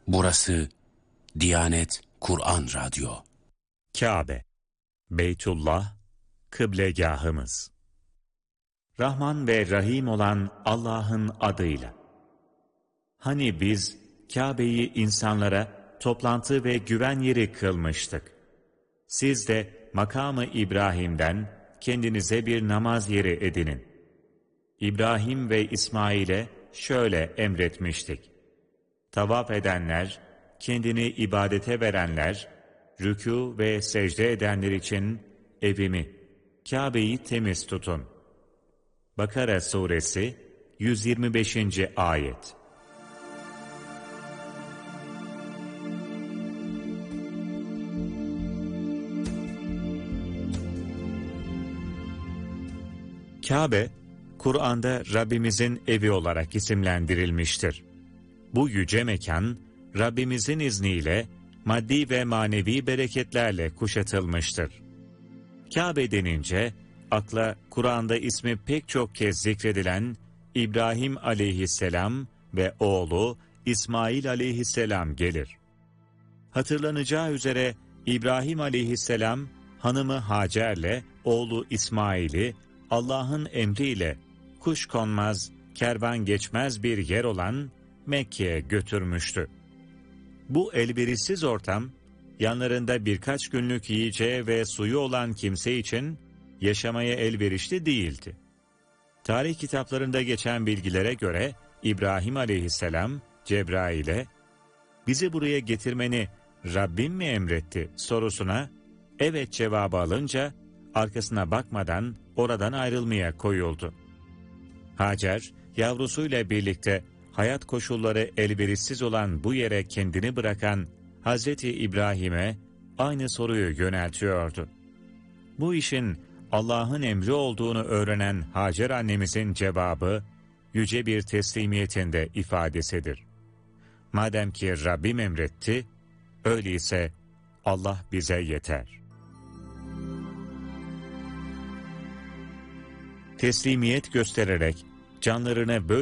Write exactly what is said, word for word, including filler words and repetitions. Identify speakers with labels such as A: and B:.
A: Burası Diyanet Kur'an Radyo.
B: Kabe, Beytullah, kıblegahımız. Rahman ve Rahim olan Allah'ın adıyla. Hani biz Kabe'yi insanlara toplantı ve güven yeri kılmıştık. Siz de makamı İbrahim'den kendinize bir namaz yeri edinin. İbrahim ve İsmail'e şöyle emretmiştik. Tavaf edenler, kendini ibadete verenler, rükû ve secde edenler için evimi, Kabe'yi temiz tutun. Bakara Suresi yüz yirmi beşinci Ayet. Kabe, Kur'an'da Rabbimizin evi olarak isimlendirilmiştir. Bu yüce mekan, Rabbimizin izniyle maddi ve manevi bereketlerle kuşatılmıştır. Kabe denince, akla Kur'an'da ismi pek çok kez zikredilen İbrahim aleyhisselam ve oğlu İsmail aleyhisselam gelir. Hatırlanacağı üzere İbrahim aleyhisselam, hanımı Hacer'le oğlu İsmail'i Allah'ın emriyle kuş konmaz, kervan geçmez bir yer olan Mekke'ye götürmüştü. Bu elverişsiz ortam, yanlarında birkaç günlük yiyeceği ve suyu olan kimse için yaşamaya elverişli değildi. Tarih kitaplarında geçen bilgilere göre İbrahim aleyhisselam Cebrail'e "Bizi buraya getirmeni Rabbim mi emretti?" sorusuna evet cevabı alınca arkasına bakmadan oradan ayrılmaya koyuldu. Hacer, yavrusuyla birlikte hayat koşulları elverişsiz olan bu yere kendini bırakan Hazreti İbrahim'e aynı soruyu yöneltiyordu. Bu işin Allah'ın emri olduğunu öğrenen Hacer annemizin cevabı, yüce bir teslimiyetin de ifadesidir. Madem ki Rabbim emretti, öyleyse Allah bize yeter. Teslimiyet göstererek canlarını böyle